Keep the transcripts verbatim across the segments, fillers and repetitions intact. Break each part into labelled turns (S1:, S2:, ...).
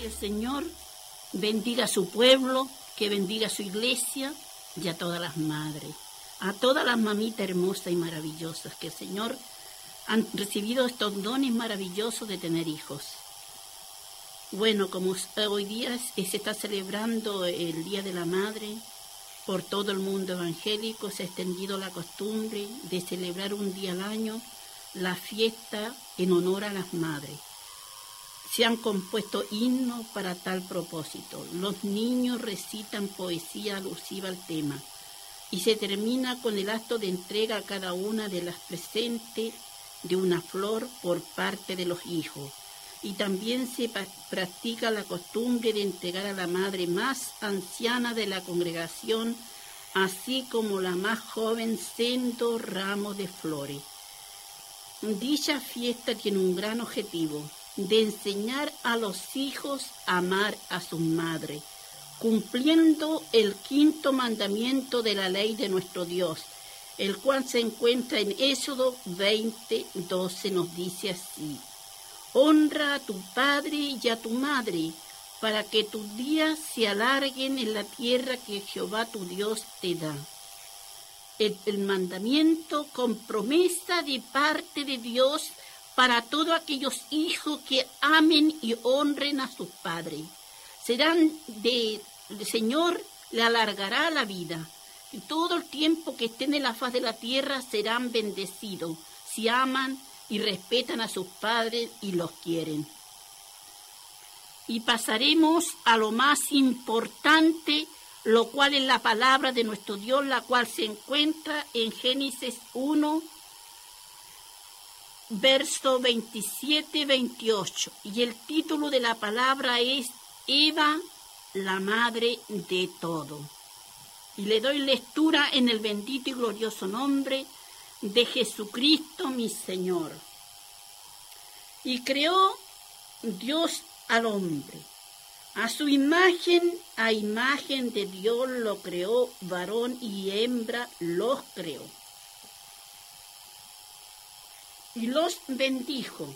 S1: Que el Señor bendiga a su pueblo, que bendiga a su iglesia y a todas las madres, a todas las mamitas hermosas y maravillosas, que el Señor han recibido estos dones maravillosos de tener hijos. Bueno, como hoy día se está celebrando el Día de la Madre, por todo el mundo evangélico se ha extendido la costumbre de celebrar un día al año la fiesta en honor a las madres. Se han compuesto himnos para tal propósito. Los niños recitan poesía alusiva al tema y se termina con el acto de entrega a cada una de las presentes de una flor por parte de los hijos. Y también se practica la costumbre de entregar a la madre más anciana de la congregación, así como la más joven, sendos ramos de flores. Dicha fiesta tiene un gran objetivo, de enseñar a los hijos a amar a su madre, cumpliendo el quinto mandamiento de la ley de nuestro Dios, el cual se encuentra en Éxodo veinte, doce, nos dice así: honra a tu padre y a tu madre, para que tus días se alarguen en la tierra que Jehová tu Dios te da. El, el mandamiento con promesa de parte de Dios para todos aquellos hijos que amen y honren a sus padres. Serán de, el Señor le alargará la vida. Y todo el tiempo que estén en la faz de la tierra serán bendecidos, si aman y respetan a sus padres y los quieren. Y pasaremos a lo más importante, lo cual es la palabra de nuestro Dios, la cual se encuentra en Génesis uno, verso veintisiete, veintiocho. Y el título de la palabra es Eva, la madre de todo. Y le doy lectura en el bendito y glorioso nombre de Jesucristo mi Señor. Y creó Dios al hombre. A su imagen, a imagen de Dios lo creó, varón y hembra los creó. Y los bendijo.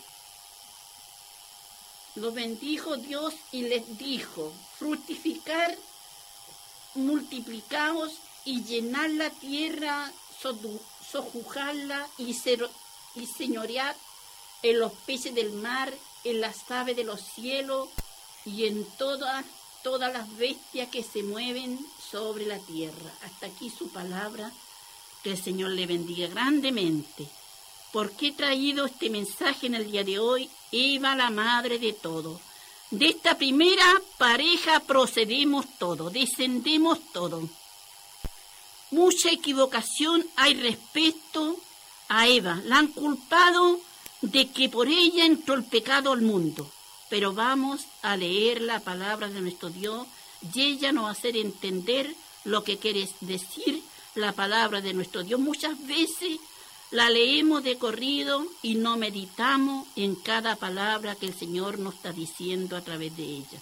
S1: Los bendijo Dios y les dijo: fructificar, multiplicaos y llenar la tierra, sojujarla y, ser, y señorear en los peces del mar, en las aves de los cielos y en todas, todas las bestias que se mueven sobre la tierra. Hasta aquí su palabra, que el Señor le bendiga grandemente. ¿Por qué he traído este mensaje en el día de hoy? Eva, la madre de todo. De esta primera pareja procedemos todo, descendemos todo. Mucha equivocación hay respecto a Eva. La han culpado de que por ella entró el pecado al mundo. Pero vamos a leer la palabra de nuestro Dios y ella nos va a hacer entender lo que quiere decir la palabra de nuestro Dios. Muchas veces la leemos de corrido y no meditamos en cada palabra que el Señor nos está diciendo a través de ella.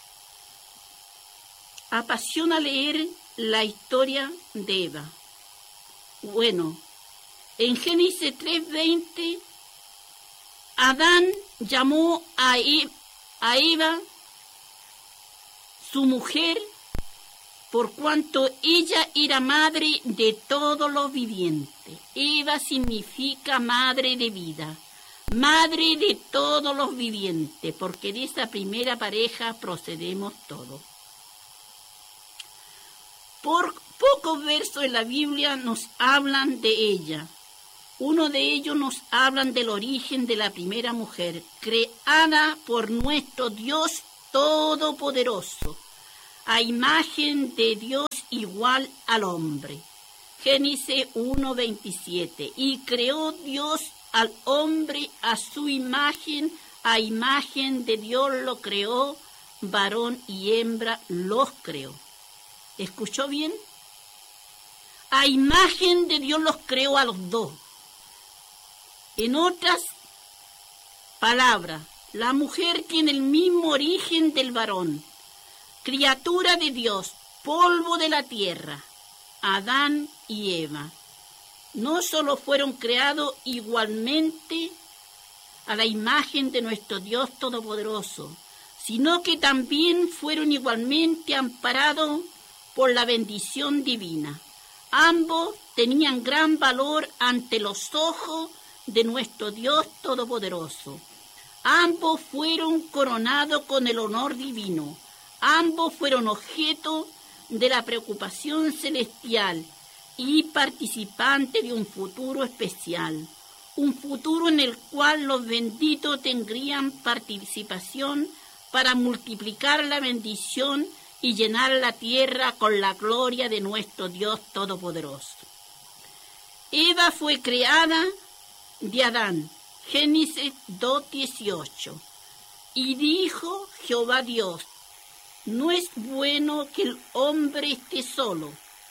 S1: Apasiona leer la historia de Eva. Bueno, en Génesis tres veinte, Adán llamó a Eva su mujer, por cuanto ella era madre de todos los vivientes. Eva significa madre de vida, madre de todos los vivientes, porque de esa primera pareja procedemos todos. Por pocos versos en la Biblia nos hablan de ella. Uno de ellos nos hablan del origen de la primera mujer, creada por nuestro Dios Todopoderoso, a imagen de Dios igual al hombre. Génesis uno veintisiete. Y creó Dios al hombre a su imagen, a imagen de Dios lo creó, varón y hembra los creó. ¿Escuchó bien? A imagen de Dios los creó a los dos. En otras palabras, la mujer tiene el mismo origen del varón, criatura de Dios, polvo de la tierra. Adán y Eva no solo fueron creados igualmente a la imagen de nuestro Dios Todopoderoso, sino que también fueron igualmente amparados por la bendición divina. Ambos tenían gran valor ante los ojos de nuestro Dios Todopoderoso. Ambos fueron coronados con el honor divino. Ambos fueron objeto de la preocupación celestial y participantes de un futuro especial. Un futuro en el cual los benditos tendrían participación para multiplicar la bendición y llenar la tierra con la gloria de nuestro Dios Todopoderoso. Eva fue creada de Adán, Génesis dos dieciocho, y dijo Jehová Dios, no es bueno que el hombre esté solo,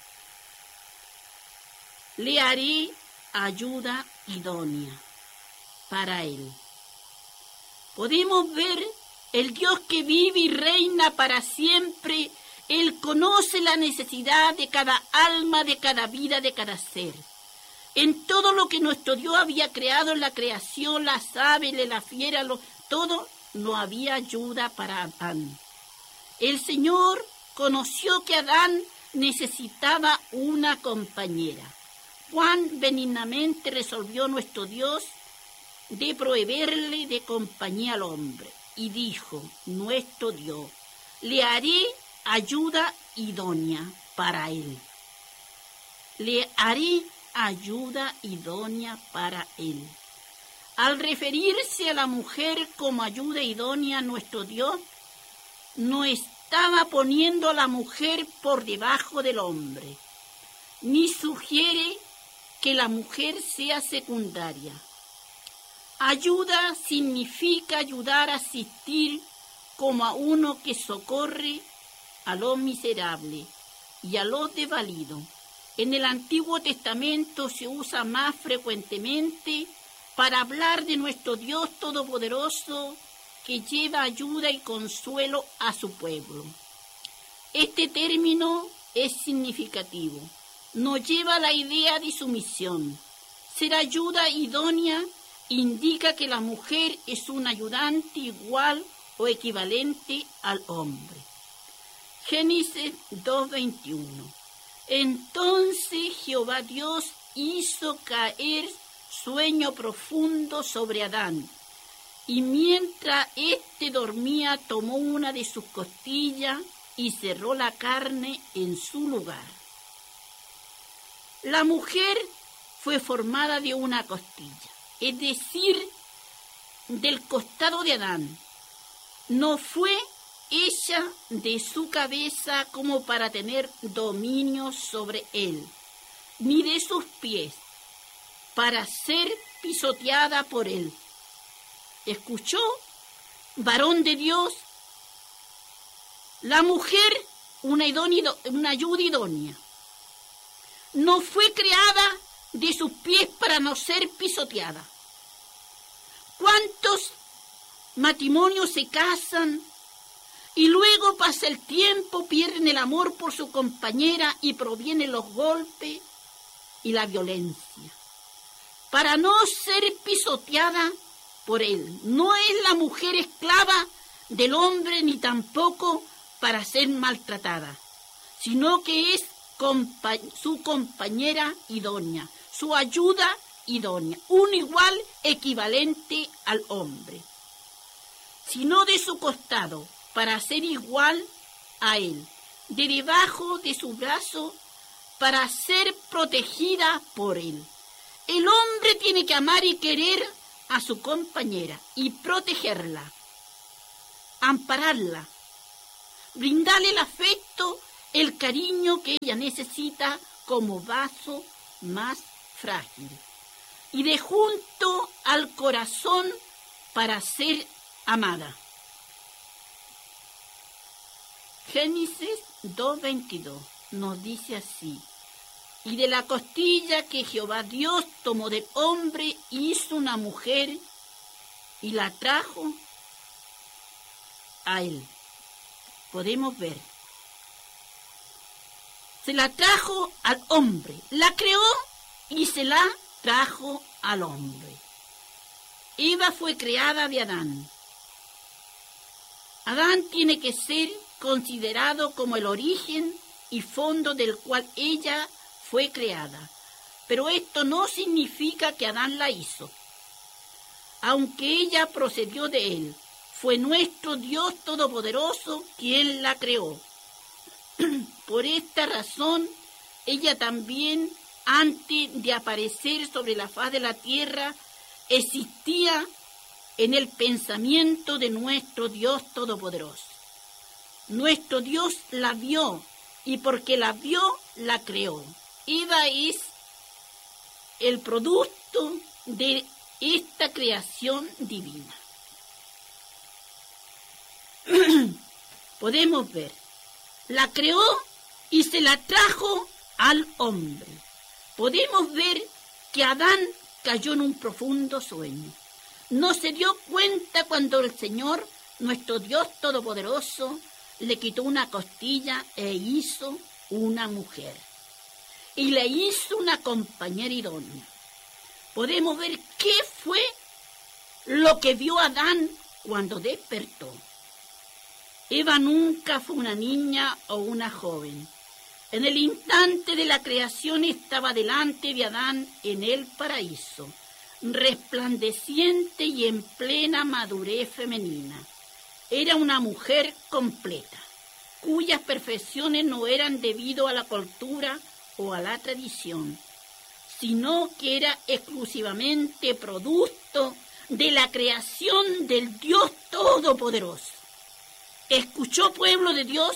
S1: le haré ayuda idónea para él. Podemos ver el Dios que vive y reina para siempre. Él conoce la necesidad de cada alma, de cada vida, de cada ser. En todo lo que nuestro Dios había creado en la creación, las aves, la fiera, lo, todo, no había ayuda para Adán. El Señor conoció que Adán necesitaba una compañera. Cuán benignamente resolvió nuestro Dios de proveerle de compañía al hombre. Y dijo, nuestro Dios, le haré ayuda idónea para él. Le haré ayuda idónea para él. Al referirse a la mujer como ayuda idónea, nuestro Dios no estaba poniendo a la mujer por debajo del hombre, ni sugiere que la mujer sea secundaria. Ayuda significa ayudar a asistir como a uno que socorre a los miserables y a los desvalidos. En el Antiguo Testamento se usa más frecuentemente para hablar de nuestro Dios Todopoderoso que lleva ayuda y consuelo a su pueblo. Este término es significativo. Nos lleva a la idea de sumisión. Ser ayuda idónea indica que la mujer es un ayudante igual o equivalente al hombre. Génesis dos veintiuno. Entonces Jehová Dios hizo caer sueño profundo sobre Adán, y mientras éste dormía tomó una de sus costillas y cerró la carne en su lugar. La mujer fue formada de una costilla, es decir, del costado de Adán. No fue hecha de su cabeza como para tener dominio sobre él, ni de sus pies, para ser pisoteada por él. ¿Escuchó, varón de Dios? La mujer, una, idónea, una ayuda idónea, no fue creada de sus pies para no ser pisoteada. ¿Cuántos matrimonios se casan y luego pasa el tiempo, pierden el amor por su compañera y provienen los golpes y la violencia? Para no ser pisoteada por él. No es la mujer esclava del hombre ni tampoco para ser maltratada, sino que es compa- su compañera idónea, su ayuda idónea, un igual equivalente al hombre, sino de su costado, para ser igual a él, de debajo de su brazo, para ser protegida por él. El hombre tiene que amar y querer a su compañera y protegerla, ampararla, brindarle el afecto, el cariño que ella necesita como vaso más frágil y de junto al corazón para ser amada. Génesis dos veintidós nos dice así: y de la costilla que Jehová Dios tomó del hombre hizo una mujer y la trajo a él. Podemos ver. Se la trajo al hombre, la creó y se la trajo al hombre. Eva fue creada de Adán. Adán tiene que ser considerado como el origen y fondo del cual ella fue creada. Pero esto no significa que Adán la hizo. Aunque ella procedió de él, fue nuestro Dios Todopoderoso quien la creó. Por esta razón, ella también, antes de aparecer sobre la faz de la tierra, existía en el pensamiento de nuestro Dios Todopoderoso. Nuestro Dios la vio, y porque la vio, la creó. Eva es el producto de esta creación divina. Podemos ver, la creó y se la trajo al hombre. Podemos ver que Adán cayó en un profundo sueño. No se dio cuenta cuando el Señor, nuestro Dios Todopoderoso, le quitó una costilla e hizo una mujer. Y le hizo una compañera idónea. Podemos ver qué fue lo que vio Adán cuando despertó. Eva nunca fue una niña o una joven. En el instante de la creación estaba delante de Adán en el paraíso, resplandeciente y en plena madurez femenina. Era una mujer completa, cuyas perfecciones no eran debido a la cultura o a la tradición, sino que era exclusivamente producto de la creación del Dios Todopoderoso. ¿Escuchó, pueblo de Dios?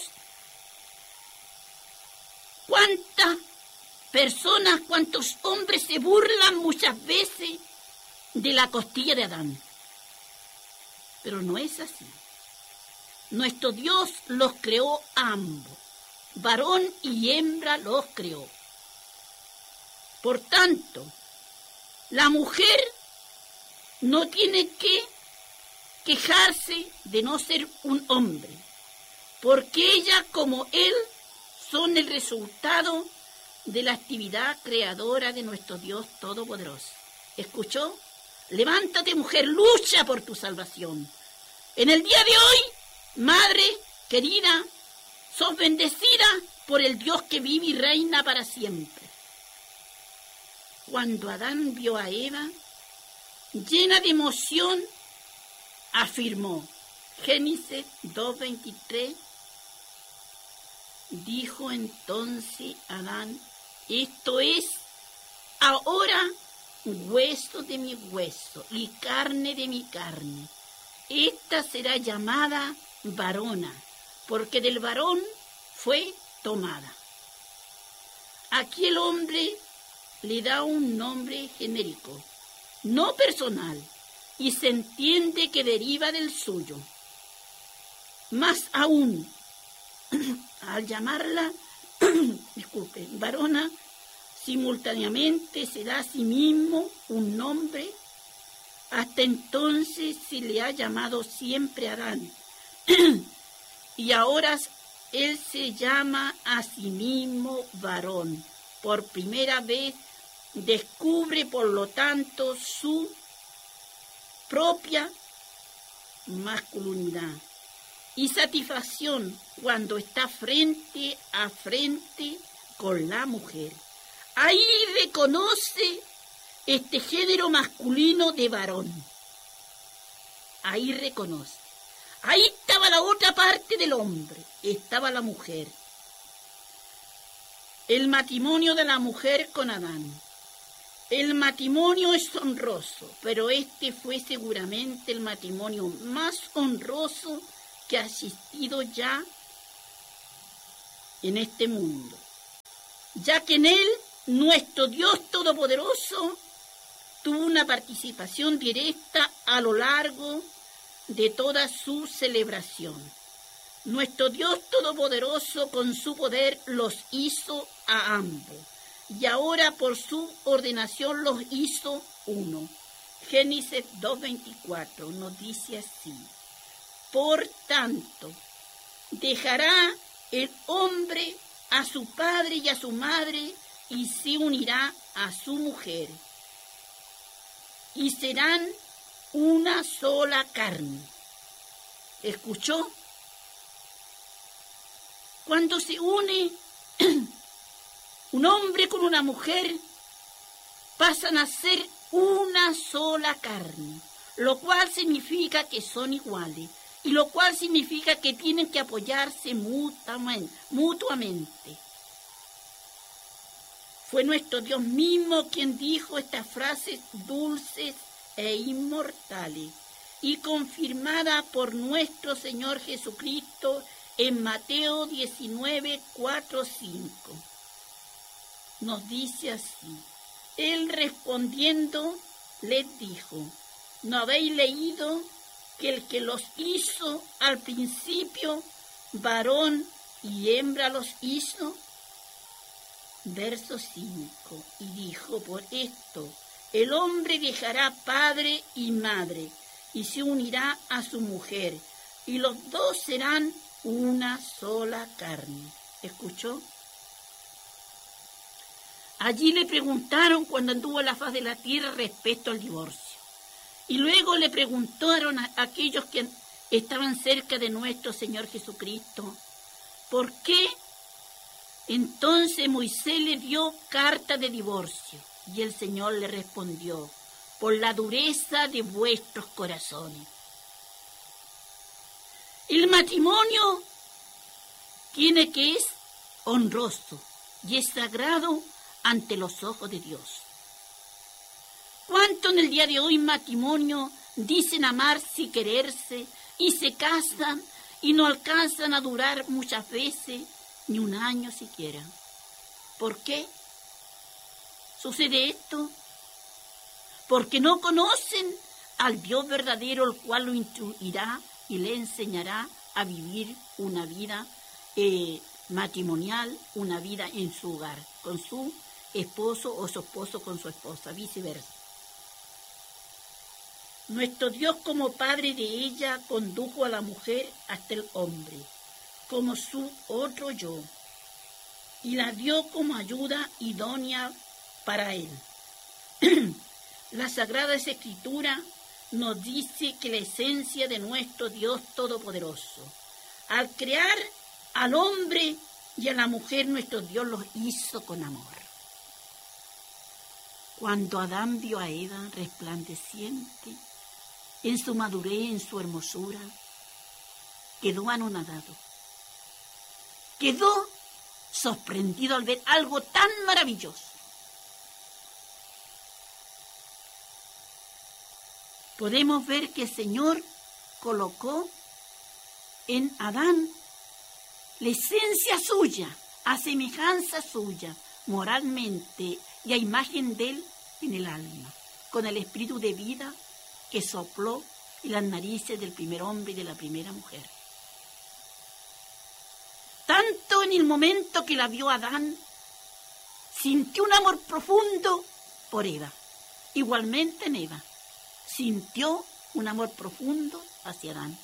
S1: ¿Cuántas personas, cuántos hombres se burlan muchas veces de la costilla de Adán? Pero no es así. Nuestro Dios los creó a ambos, varón y hembra los creó. Por tanto, la mujer no tiene que quejarse de no ser un hombre, porque ella como él son el resultado de la actividad creadora de nuestro Dios Todopoderoso. ¿Escuchó? Levántate, mujer, lucha por tu salvación. En el día de hoy, madre querida, sos bendecida por el Dios que vive y reina para siempre. Cuando Adán vio a Eva, llena de emoción, afirmó, Génesis dos veintitrés, dijo entonces Adán, esto es ahora hueso de mi hueso y carne de mi carne. Esta será llamada varona, porque del varón fue tomada. Aquí el hombre le da un nombre genérico, no personal, y se entiende que deriva del suyo. Más aún, al llamarla, disculpe, varona, simultáneamente se da a sí mismo un nombre. Hasta entonces se le ha llamado siempre Adán, y ahora él se llama a sí mismo varón. Por primera vez descubre, por lo tanto, su propia masculinidad y satisfacción cuando está frente a frente con la mujer. Ahí reconoce este género masculino de varón. Ahí reconoce. Ahí estaba la otra parte del hombre, estaba la mujer. El matrimonio de la mujer con Adán. El matrimonio es honroso, pero este fue seguramente el matrimonio más honroso que ha existido ya en este mundo, ya que en él nuestro Dios Todopoderoso tuvo una participación directa a lo largo de toda su celebración. Nuestro Dios Todopoderoso con su poder los hizo a ambos, y ahora por su ordenación los hizo uno. Génesis dos veinticuatro nos dice así: por tanto, dejará el hombre a su padre y a su madre, y se unirá a su mujer, y serán una sola carne. ¿Escuchó? Cuando se une un hombre con una mujer, pasan a ser una sola carne, lo cual significa que son iguales y lo cual significa que tienen que apoyarse mutuamente. Fue nuestro Dios mismo quien dijo estas frases dulces e inmortales y confirmada por nuestro Señor Jesucristo en Mateo diecinueve, cuatro, cinco. Nos dice así: Él respondiendo les dijo: ¿no habéis leído que el que los hizo al principio, varón y hembra los hizo? Verso cinco. Y dijo: por esto el hombre dejará padre y madre y se unirá a su mujer, y los dos serán una sola carne. ¿Escuchó? Allí le preguntaron cuando anduvo a la faz de la tierra respecto al divorcio. Y luego le preguntaron a aquellos que estaban cerca de nuestro Señor Jesucristo, ¿por qué entonces Moisés le dio carta de divorcio? Y el Señor le respondió: por la dureza de vuestros corazones. El matrimonio tiene que es honroso y es sagrado ante los ojos de Dios. ¿Cuánto en el día de hoy matrimonio dicen amarse y quererse y se casan y no alcanzan a durar muchas veces ni un año siquiera? ¿Por qué sucede esto? Porque no conocen al Dios verdadero, el cual lo instruirá y le enseñará a vivir una vida eh, matrimonial, una vida en su hogar, con su esposo o su esposo con su esposa, viceversa. Nuestro Dios, como padre de ella, condujo a la mujer hasta el hombre, como su otro yo, y la dio como ayuda idónea para él. La Sagrada Escritura nos dice que la esencia de nuestro Dios Todopoderoso, al crear al hombre y a la mujer, nuestro Dios los hizo con amor. Cuando Adán vio a Eva resplandeciente en su madurez, en su hermosura, quedó anonadado. Quedó sorprendido al ver algo tan maravilloso. Podemos ver que el Señor colocó en Adán la esencia suya, a semejanza suya, moralmente y a imagen de él en el alma, con el espíritu de vida que sopló en las narices del primer hombre y de la primera mujer. Tanto en el momento que la vio Adán, sintió un amor profundo por Eva. Igualmente en Eva, sintió un amor profundo hacia Adán.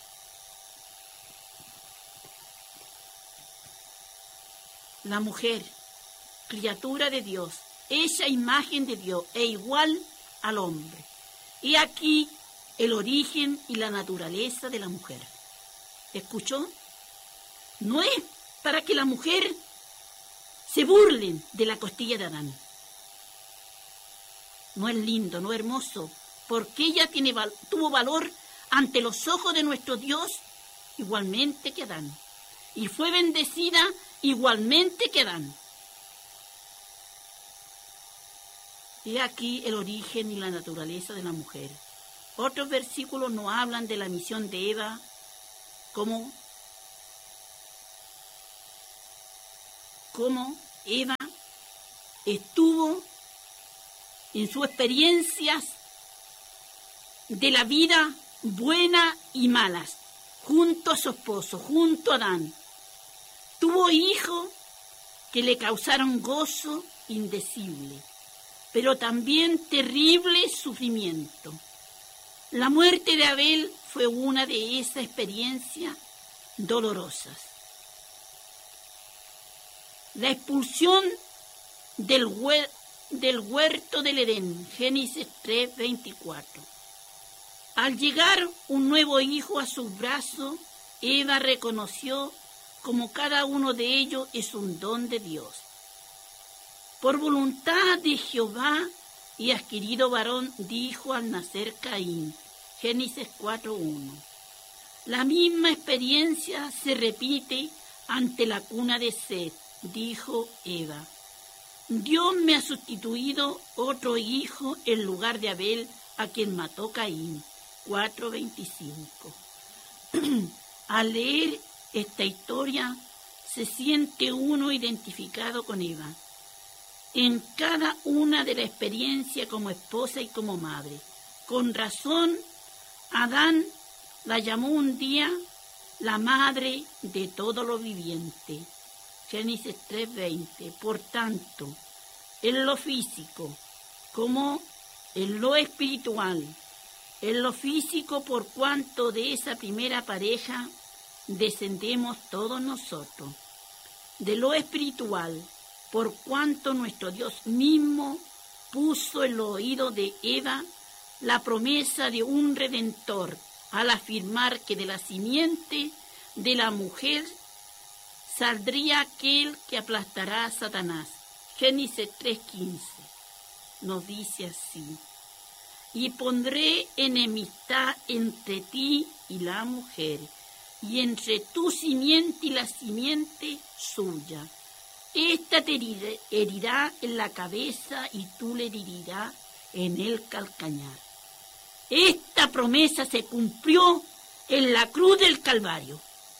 S1: La mujer, criatura de Dios, hecha imagen de Dios e igual al hombre. Y aquí el origen y la naturaleza de la mujer. ¿Escuchó? No es para que la mujer se burlen de la costilla de Adán. No es lindo, no es hermoso, porque ella tiene, tuvo valor ante los ojos de nuestro Dios igualmente que Adán. Y fue bendecida igualmente que Adán. Y aquí el origen y la naturaleza de la mujer. Otros versículos nos hablan de la misión de Eva como, como Eva estuvo en sus experiencias de la vida buena y malas, junto a su esposo, junto a Adán. Tuvo hijos que le causaron gozo indecible, pero también terrible sufrimiento. La muerte de Abel fue una de esas experiencias dolorosas. La expulsión del, huer- del huerto del Edén, Génesis tres, veinticuatro. Al llegar un nuevo hijo a sus brazos, Eva reconoció como cada uno de ellos es un don de Dios. Por voluntad de Jehová y adquirido varón dijo al nacer Caín, Génesis cuatro uno. La misma experiencia se repite ante la cuna de Set, dijo Eva. Dios me ha sustituido otro hijo en lugar de Abel, a quien mató Caín, cuatro veinticinco. Al leer esta historia, se siente uno identificado con Eva, en cada una de la experiencia como esposa y como madre. Con razón, Adán la llamó un día la madre de todo lo viviente. Génesis tres veinte. Por tanto, en lo físico como en lo espiritual, en lo físico por cuanto de esa primera pareja descendemos todos nosotros, de lo espiritual por cuanto nuestro Dios mismo puso en los oídos de Eva la promesa de un Redentor, al afirmar que de la simiente de la mujer saldría aquel que aplastará a Satanás. Génesis tres quince nos dice así: y pondré enemistad entre ti y la mujer, y entre tu simiente y la simiente suya. Esta te herirá en la cabeza y tú le herirás en el calcañar. Esta promesa se cumplió en la cruz del Calvario.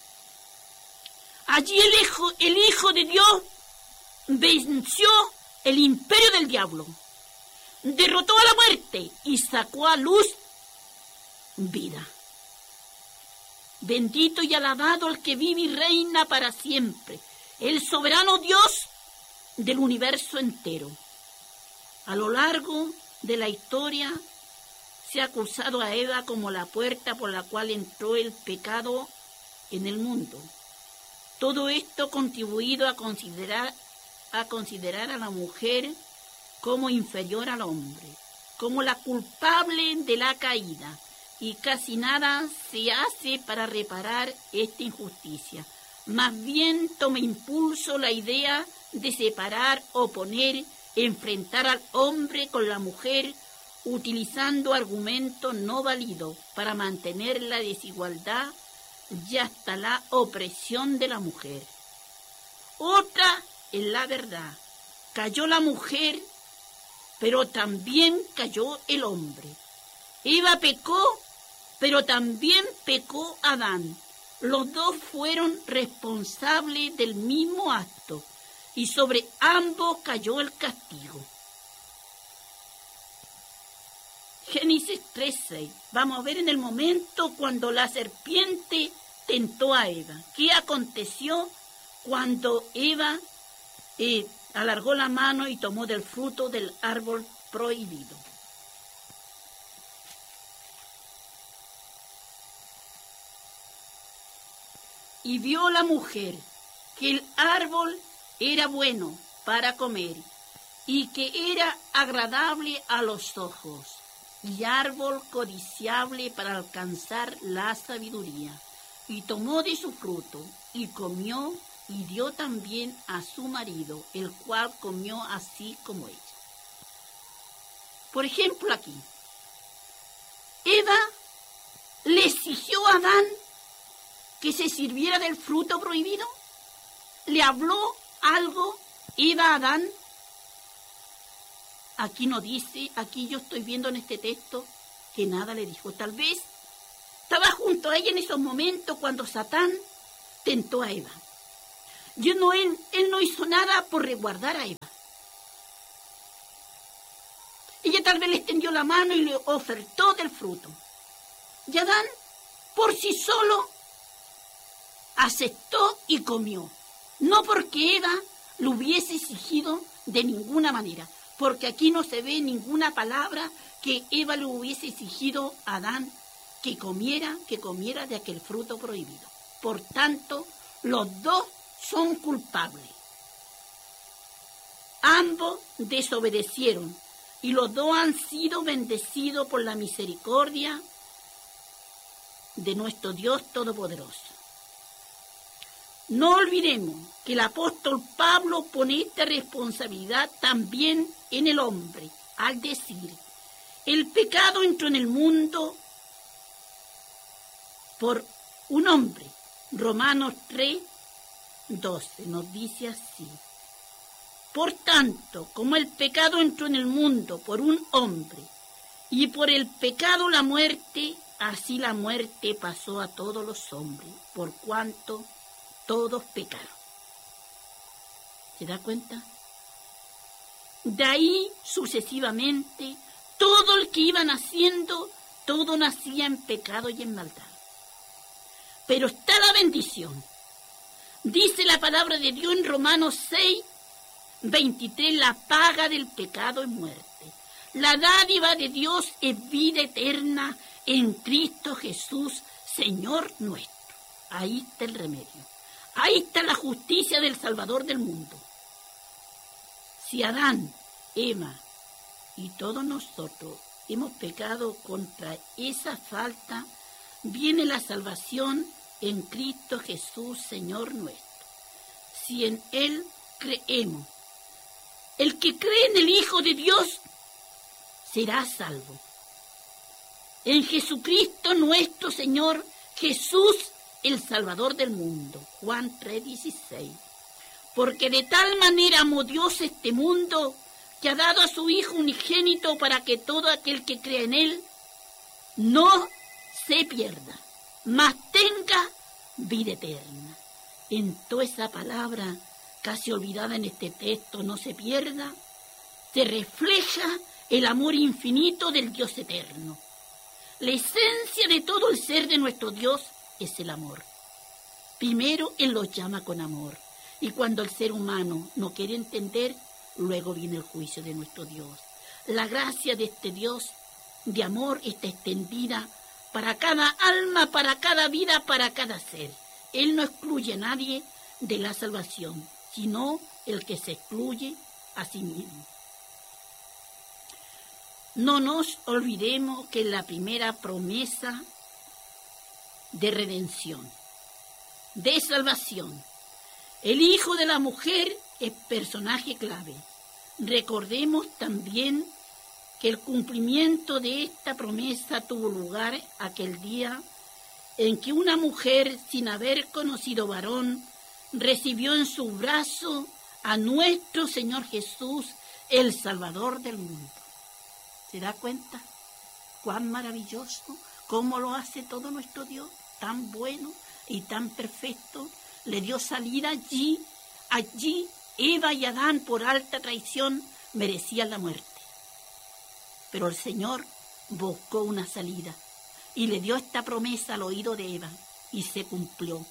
S1: Allí el hijo, el Hijo de Dios venció el imperio del diablo, derrotó a la muerte y sacó a luz vida. Bendito y alabado el que vive y reina para siempre, el soberano Dios del universo entero. A lo largo de la historia se ha acusado a Eva como la puerta por la cual entró el pecado en el mundo. Todo esto ha contribuido a considerar, a considerar a la mujer como inferior al hombre, como la culpable de la caída, y casi nada se hace para reparar esta injusticia. Más bien toma impulso la idea de separar, oponer, enfrentar al hombre con la mujer, utilizando argumentos no válidos para mantener la desigualdad y hasta la opresión de la mujer. Otra es la verdad. Cayó la mujer, pero también cayó el hombre. Eva pecó, pero también pecó Adán. Los dos fueron responsables del mismo acto y sobre ambos cayó el castigo. Génesis tres seis. Vamos a ver en el momento cuando la serpiente tentó a Eva. ¿Qué aconteció cuando Eva eh, alargó la mano y tomó del fruto del árbol prohibido? Y vio la mujer que el árbol era bueno para comer y que era agradable a los ojos, y árbol codiciable para alcanzar la sabiduría. Y tomó de su fruto, y comió, y dio también a su marido, el cual comió así como ella. Por ejemplo, aquí, Eva le exigió a Adán que se sirviera del fruto prohibido. ¿Le habló algo Eva a Adán? Aquí no dice, aquí yo estoy viendo en este texto que nada le dijo. Tal vez estaba junto a ella en esos momentos cuando Satán tentó a Eva. Yo no, él, él no hizo nada por resguardar a Eva. Ella tal vez le extendió la mano y le ofertó del fruto. Y Adán, por sí solo, aceptó y comió. No porque Eva lo hubiese exigido de ninguna manera, porque aquí no se ve ninguna palabra que Eva le hubiese exigido a Adán que comiera, que comiera de aquel fruto prohibido. Por tanto, los dos son culpables. Ambos desobedecieron y los dos han sido bendecidos por la misericordia de nuestro Dios Todopoderoso. No olvidemos que el apóstol Pablo pone esta responsabilidad también en el hombre, al decir, el pecado entró en el mundo por un hombre. Romanos tres, doce nos dice así. Por tanto, como el pecado entró en el mundo por un hombre, y por el pecado la muerte, así la muerte pasó a todos los hombres, por cuanto todos pecaron. ¿Se da cuenta? De ahí sucesivamente, todo el que iba naciendo, todo nacía en pecado y en maldad. Pero está la bendición. Dice la palabra de Dios en Romanos seis, veintitrés, la paga del pecado es muerte. La dádiva de Dios es vida eterna en Cristo Jesús, Señor nuestro. Ahí está el remedio. Ahí está la justicia del Salvador del mundo. Si Adán, Eva y todos nosotros hemos pecado contra esa falta, viene la salvación en Cristo Jesús, Señor nuestro. Si en Él creemos, el que cree en el Hijo de Dios será salvo. En Jesucristo nuestro Señor, Jesús, el Salvador del mundo. Juan tres, dieciséis. Porque de tal manera amó Dios este mundo, que ha dado a su Hijo unigénito para que todo aquel que crea en Él no se pierda, mas tenga vida eterna. En toda esa palabra, casi olvidada en este texto, no se pierda, se refleja el amor infinito del Dios eterno. La esencia de todo el ser de nuestro Dios es el amor. Primero Él los llama con amor, y cuando el ser humano no quiere entender, luego viene el juicio de nuestro Dios. La gracia de este Dios de amor está extendida para cada alma, para cada vida, para cada ser. Él no excluye a nadie de la salvación, sino el que se excluye a sí mismo. No nos olvidemos que la primera promesa de redención, de salvación, el Hijo de la Mujer es personaje clave. Recordemos también que el cumplimiento de esta promesa tuvo lugar aquel día en que una mujer, sin haber conocido varón, recibió en su brazo a nuestro Señor Jesús, el Salvador del mundo. ¿Se da cuenta? Cuán maravilloso, cómo lo hace todo nuestro Dios, tan bueno y tan perfecto. Le dio salida allí, allí Eva y Adán por alta traición merecían la muerte. Pero el Señor buscó una salida y le dio esta promesa al oído de Eva y se cumplió.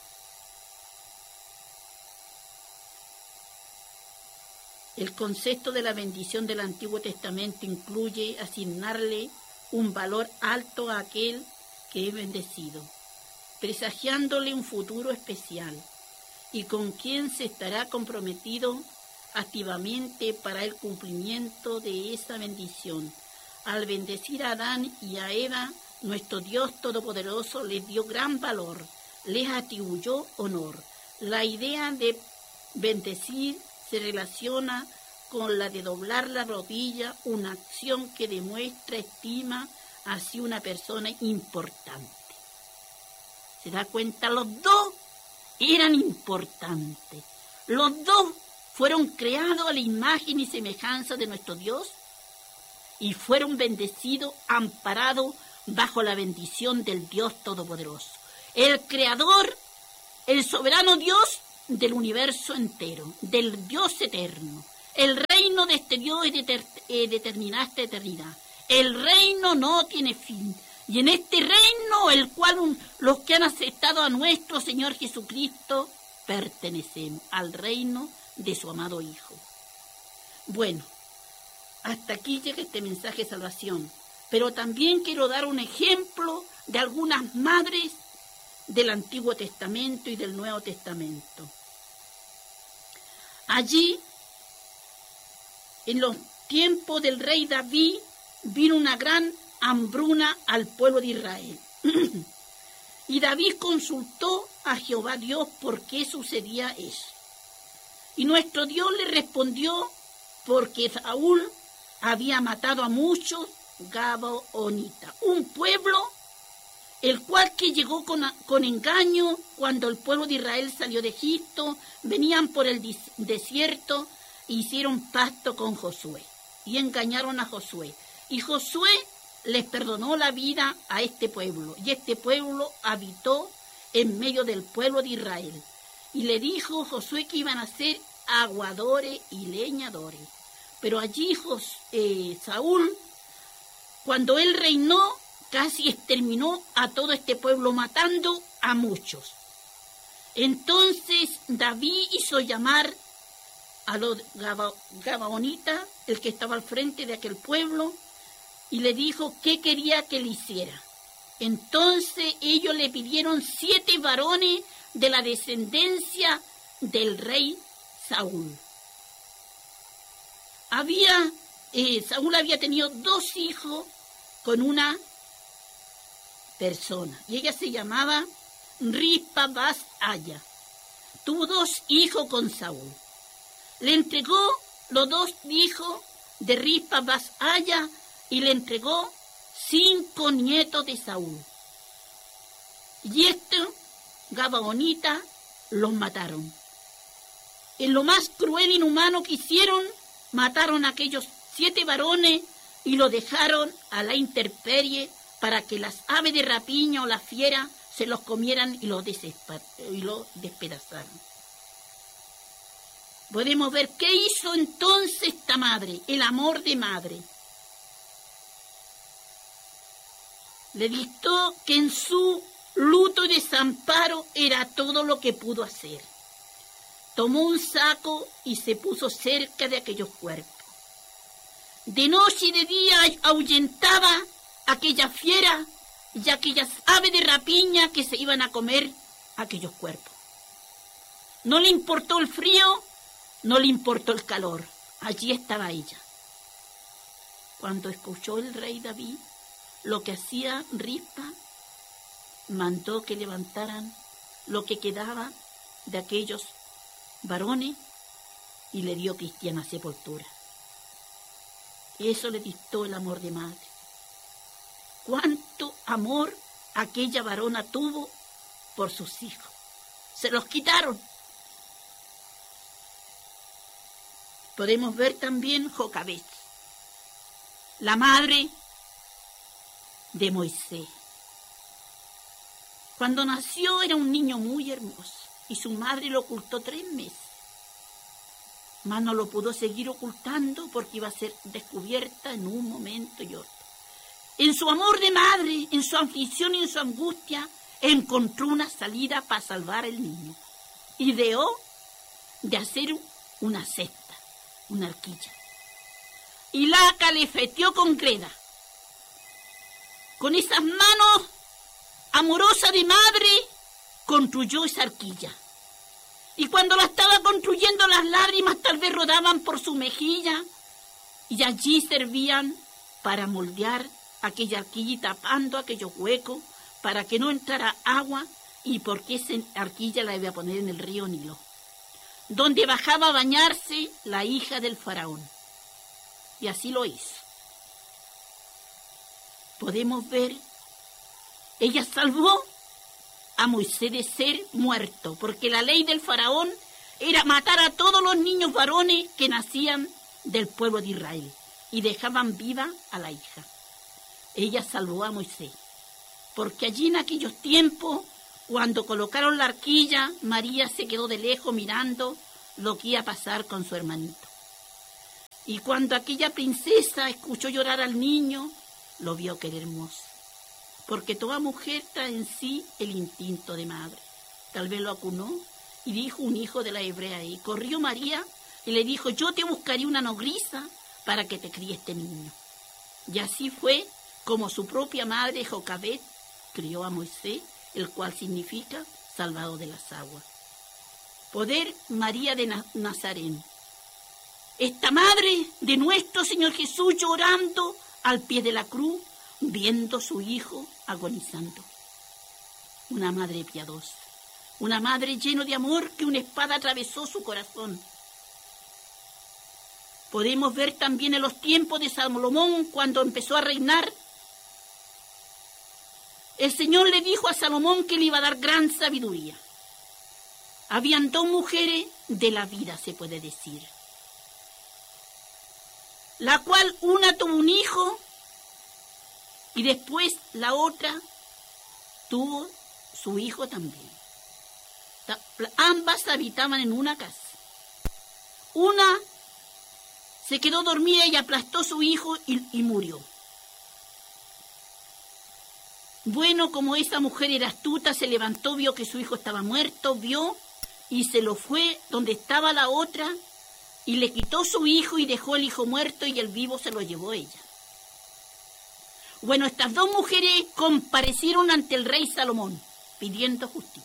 S1: El concepto de la bendición del Antiguo Testamento incluye asignarle un valor alto a aquel que es bendecido, presagiándole un futuro especial y con quien se estará comprometido activamente para el cumplimiento de esa bendición. Al bendecir a Adán y a Eva, nuestro Dios Todopoderoso les dio gran valor, les atribuyó honor. La idea de bendecir se relaciona con la de doblar la rodilla, una acción que demuestra estima hacia una persona importante. ¿Se da cuenta? Los dos eran importantes. Los dos fueron creados a la imagen y semejanza de nuestro Dios y fueron bendecidos, amparados bajo la bendición del Dios Todopoderoso. El Creador, el soberano Dios del universo entero, del Dios eterno. El reino de este Dios es de, ter, eh, de eternidad hasta eternidad. El reino no tiene fin. Y en este reino, el cual un, los que han aceptado a nuestro Señor Jesucristo, pertenecemos al reino de su amado Hijo. Bueno, hasta aquí llega este mensaje de salvación. Pero también quiero dar un ejemplo de algunas madres del Antiguo Testamento y del Nuevo Testamento. Allí, en los tiempos del rey David, vino una gran hambruna al pueblo de Israel. Y David consultó a Jehová Dios por qué sucedía eso. Y nuestro Dios le respondió porque Saúl había matado a muchos gabaonitas, un pueblo el cual que llegó con, con engaño cuando el pueblo de Israel salió de Egipto, venían por el desierto e hicieron pacto con Josué y engañaron a Josué. Y Josué les perdonó la vida a este pueblo y este pueblo habitó en medio del pueblo de Israel. Y le dijo Josué que iban a ser aguadores y leñadores. Pero allí Jos, eh, Saúl, cuando él reinó, casi exterminó a todo este pueblo, matando a muchos. Entonces David hizo llamar a los gabaonitas, el que estaba al frente de aquel pueblo, y le dijo qué quería que le hiciera. Entonces ellos le pidieron siete varones de la descendencia del rey Saúl. Había, eh, Saúl había tenido dos hijos con una persona, y ella se llamaba Rispa Bas Aya. Tuvo dos hijos con Saúl. Le entregó los dos hijos de Rispa Bas Aya y le entregó cinco nietos de Saúl. Y estos gabaonitas los mataron. En lo más cruel e inhumano que hicieron, mataron a aquellos siete varones y los dejaron a la intemperie para que las aves de rapiña o las fieras se los comieran y los, y los despedazaran. Podemos ver qué hizo entonces esta madre, el amor de madre. Le dictó que en su luto y desamparo era todo lo que pudo hacer. Tomó un saco y se puso cerca de aquellos cuerpos. De noche y de día ahuyentaba aquella fiera y aquellas aves de rapiña que se iban a comer aquellos cuerpos. No le importó el frío, no le importó el calor. Allí estaba ella. Cuando escuchó el rey David lo que hacía Rispa, mandó que levantaran lo que quedaba de aquellos varones y le dio cristiana sepultura. Eso le dictó el amor de madre. Cuánto amor aquella varona tuvo por sus hijos. Se los quitaron. Podemos ver también Jocabed, la madre de Moisés. Cuando nació era un niño muy hermoso y su madre lo ocultó tres meses. Mas no lo pudo seguir ocultando porque iba a ser descubierta en un momento y otro. En su amor de madre, en su aflicción y en su angustia, encontró una salida para salvar al niño. Ideó de hacer una cesta, una arquilla. Y la calefeteó con greda. Con esas manos amorosas de madre, construyó esa arquilla. Y cuando la estaba construyendo, las lágrimas tal vez rodaban por su mejilla y allí servían para moldear aquella arquilla y tapando aquellos huecos para que no entrara agua, y porque esa arquilla la iba a poner en el río Nilo, donde bajaba a bañarse la hija del faraón. Y así lo hizo. Podemos ver, ella salvó a Moisés de ser muerto, porque la ley del faraón era matar a todos los niños varones que nacían del pueblo de Israel y dejaban viva a la hija. Ella salvó a Moisés, porque allí en aquellos tiempos, cuando colocaron la arquilla, María se quedó de lejos mirando lo que iba a pasar con su hermanito. Y cuando aquella princesa escuchó llorar al niño, lo vio que era hermoso, porque toda mujer trae en sí el instinto de madre. Tal vez lo acunó y dijo un hijo de la hebrea, y corrió María y le dijo: yo te buscaré una nodriza para que te críe este niño. Y así fue como su propia madre Jocabed crió a Moisés, el cual significa salvado de las aguas. Poder María de Nazaret, esta madre de nuestro Señor Jesús, llorando al pie de la cruz, viendo a su hijo agonizando. una madre piadosa, una madre llena de amor que una espada atravesó su corazón. Podemos ver también en los tiempos de Salomón, cuando empezó a reinar, el Señor le dijo a Salomón que le iba a dar gran sabiduría. Habían dos mujeres de la vida, se puede decir, la cual una tuvo un hijo y después la otra tuvo su hijo también. Ambas habitaban en una casa. Una se quedó dormida y aplastó a su hijo y, y murió. Bueno, como esa mujer era astuta, se levantó, vio que su hijo estaba muerto, vio y se lo fue donde estaba la otra y le quitó su hijo y dejó el hijo muerto y el vivo se lo llevó ella. Bueno, estas dos mujeres comparecieron ante el rey Salomón pidiendo justicia.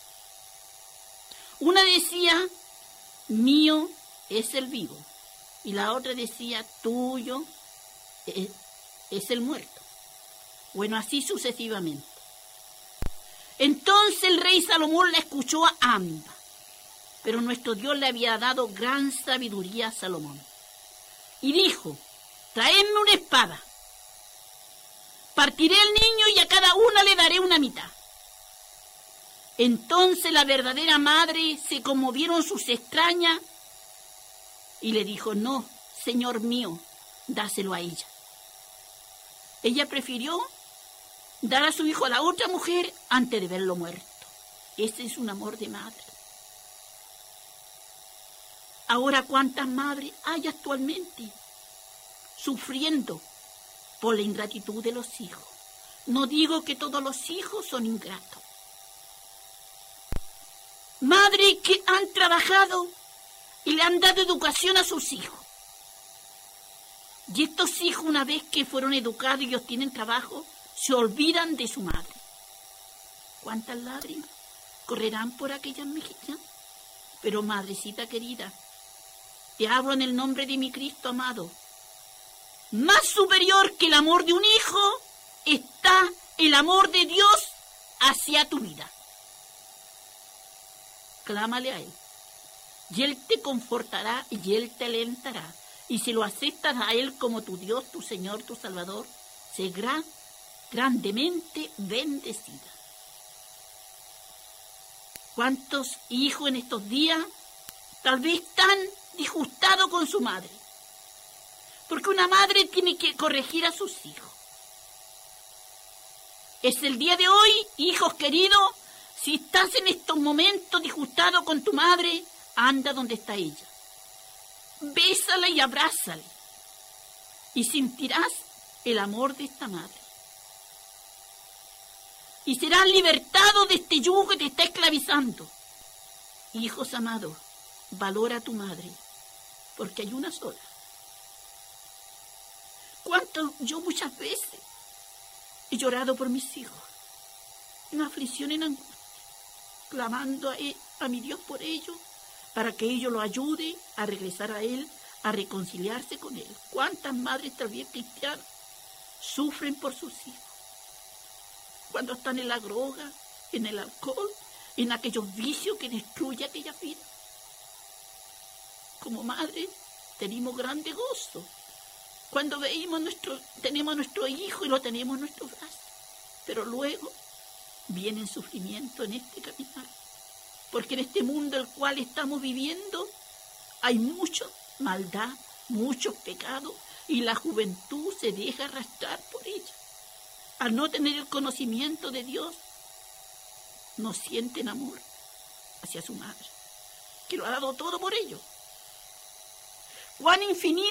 S1: Una decía, mío es el vivo, y la otra decía, tuyo es, es el muerto. Bueno, así sucesivamente. Entonces el rey Salomón la escuchó a ambas, pero nuestro Dios le había dado gran sabiduría a Salomón. Y dijo, traedme una espada, partiré el niño y a cada una le daré una mitad. Entonces la verdadera madre se conmovieron sus extrañas y le dijo, no, señor mío, dáselo a ella. Ella prefirió dar a su hijo a la otra mujer antes de verlo muerto. Ese es un amor de madre. Ahora, ¿cuántas madres hay actualmente sufriendo por la ingratitud de los hijos? No digo que todos los hijos son ingratos. Madres que han trabajado y le han dado educación a sus hijos. Y estos hijos, una vez que fueron educados y ellos tienen trabajo, se olvidan de su madre. ¿Cuántas lágrimas correrán por aquellas mejillas? Pero madrecita querida, te hablo en el nombre de mi Cristo amado. Más superior que el amor de un hijo está el amor de Dios hacia tu vida. Clámale a Él, y Él te confortará y Él te alentará. Y si lo aceptas a Él como tu Dios, tu Señor, tu Salvador, será grandemente bendecida. ¿Cuántos hijos en estos días tal vez están disgustados con su madre? Porque una madre tiene que corregir a sus hijos. Es el día de hoy, hijos queridos, si estás en estos momentos disgustado con tu madre, anda donde está ella. Bésala y abrázala. Y sentirás el amor de esta madre. Y serás libertado de este yugo que te está esclavizando. Hijos amados, valora a tu madre, porque hay una sola. ¿Cuánto yo muchas veces he llorado por mis hijos? En aflicción, en angustia, clamando a, él, a mi Dios por ellos, para que ellos lo ayude a regresar a Él, a reconciliarse con Él. ¿Cuántas madres también cristianas sufren por sus hijos? Cuando están en la droga, en el alcohol, en aquellos vicios que destruyen aquella vida. Como madres tenemos grande gozo cuando veíamos nuestro, tenemos a nuestro hijo y lo tenemos en nuestros brazos. Pero luego viene el sufrimiento en este caminar. Porque en este mundo el cual estamos viviendo hay mucha maldad, muchos pecados, y la juventud se deja arrastrar por ella. Al no tener el conocimiento de Dios, no sienten amor hacia su madre, que lo ha dado todo por ellos. Cuán infinito